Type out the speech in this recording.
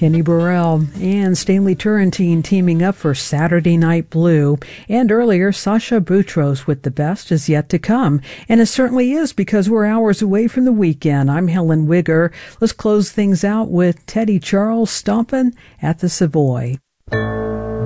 Kenny Burrell and Stanley Turrentine teaming up for Saturday Night Blue. And earlier, Sasha Boutros with The Best Is Yet to Come. And it certainly is, because we're hours away from the weekend. I'm Helen Wigger. Let's close things out with Teddy Charles stomping at the Savoy.